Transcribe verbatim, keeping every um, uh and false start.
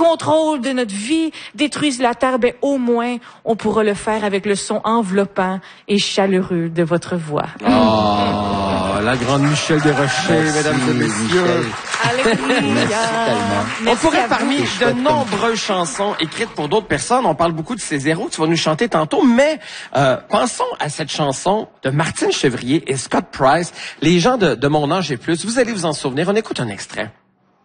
contrôle de notre vie détruisent la terre, ben au moins on pourra le faire avec le son enveloppant et chaleureux de votre voix. Oh, la grande Michel Desrochers, Merci, mesdames et messieurs. Alléluia. On pourrait, parmi de nombreuses chansons écrites pour d'autres personnes, on parle beaucoup de ces héros, tu vas nous chanter tantôt, mais euh, pensons à cette chanson de Martine Chevrier et Scott Price, Les gens de, de mon âge et plus. Vous allez vous en souvenir, on écoute un extrait.